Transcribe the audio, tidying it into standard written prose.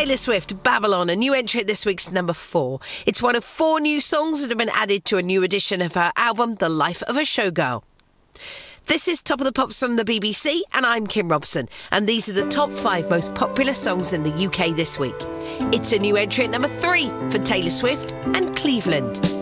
Taylor Swift, Babylon, a new entry at this week's number 4. It's one of 4 new songs that have been added to a new edition of her album, The Life of a Showgirl. This is Top of the Pops from the BBC, and I'm Kim Robson, and these are the top 5 most popular songs in the UK this week. It's a new entry at number 3 for Taylor Swift and Cleveland.